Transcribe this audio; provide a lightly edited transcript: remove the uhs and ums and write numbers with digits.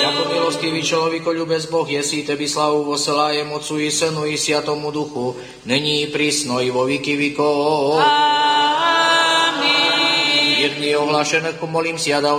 Jako milostivý člověko ľubez Boh, jesí tebi slavu poselájem Otcu i Synu i Sviatomu Duchu, nyní prísno i vo viky vikov. Jedný ohlašenek, pomolím si a